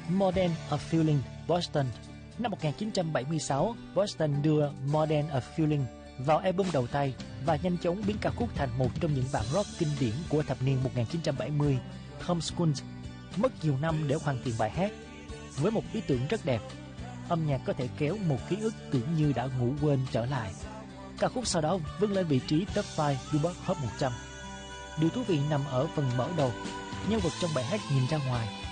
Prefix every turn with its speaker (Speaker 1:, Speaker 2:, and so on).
Speaker 1: More Than a Feeling, Boston. Năm 1976, Boston đưa More Than a Feeling vào album đầu tay và nhanh chóng biến ca khúc thành một trong những bản rock kinh điển của thập niên 1970. Tom Scholz mất nhiều năm để hoàn thiện bài hát. Với một ý tưởng rất đẹp, âm nhạc có thể kéo một ký ức tưởng như đã ngủ quên trở lại. Ca khúc sau đó vươn lên vị trí top 5 Billboard Hot 100. Điều thú vị nằm ở phần mở đầu. Nhân vật trong bài hát nhìn ra ngoài